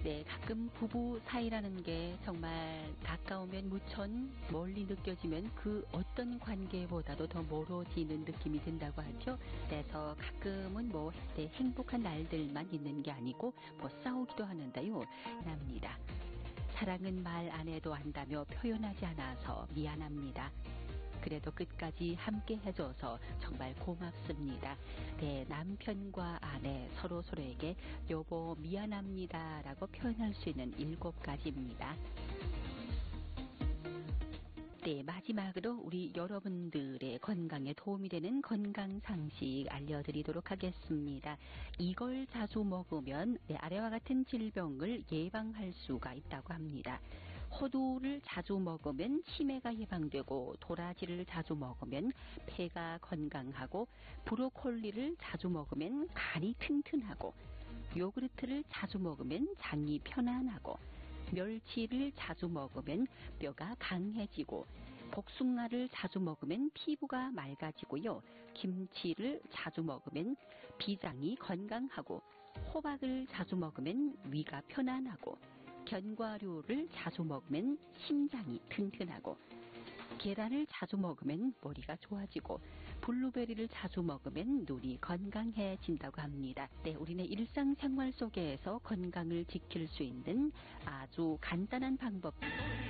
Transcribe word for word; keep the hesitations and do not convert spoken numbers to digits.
네, 가끔 부부 사이라는 게 정말 가까우면 무천, 멀리 느껴지면 그 어떤 관계보다도 더 멀어지는 느낌이 든다고 하죠. 그래서 가끔은 뭐 네, 행복한 날들만 있는 게 아니고 뭐 싸우기도 하는데요. 납니다. 사랑은 말 안 해도 안다며 표현하지 않아서 미안합니다. 그래도 끝까지 함께 해줘서 정말 고맙습니다. 네, 남편과 아내 서로 서로에게 여보 미안합니다 라고 표현할 수 있는 일곱 가지입니다. 네, 마지막으로 우리 여러분들의 건강에 도움이 되는 건강 상식 알려드리도록 하겠습니다. 이걸 자주 먹으면 네, 아래와 같은 질병을 예방할 수가 있다고 합니다. 호두를 자주 먹으면 치매가 예방되고, 도라지를 자주 먹으면 폐가 건강하고, 브로콜리를 자주 먹으면 간이 튼튼하고, 요구르트를 자주 먹으면 장이 편안하고, 멸치를 자주 먹으면 뼈가 강해지고, 복숭아를 자주 먹으면 피부가 맑아지고요. 김치를 자주 먹으면 비장이 건강하고, 호박을 자주 먹으면 위가 편안하고, 견과류를 자주 먹으면 심장이 튼튼하고, 계란을 자주 먹으면 머리가 좋아지고, 블루베리를 자주 먹으면 눈이 건강해진다고 합니다. 네, 우리네 일상생활 속에서 건강을 지킬 수 있는 아주 간단한 방법.